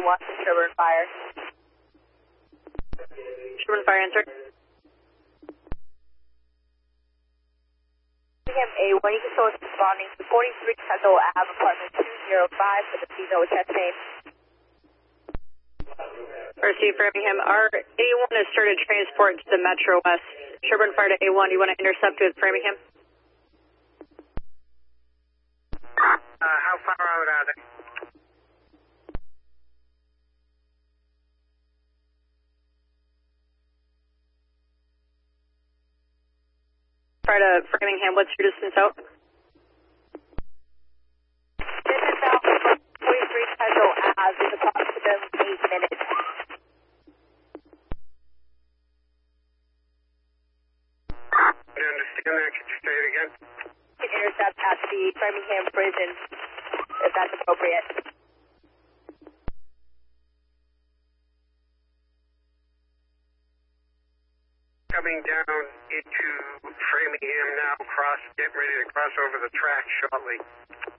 A1 to Sherburne Fire. Sherburne Fire, answer. Framingham A1, you can show us responding to 43 Central Ave, apartment 205 for the female with chest pain. RC Framingham, R81 has started transport to the Metro West. Sherburne Fire to A1, you want to intercept with Framingham? How far out are they? Fire to Framingham, what's your distance out? Distance out from 43 Central Ave is approximately 8 minutes. I understand that. Could you say it again? You can intercept at the Framingham prison, if that's appropriate. Coming down into Framingham now, getting ready to cross over the track shortly.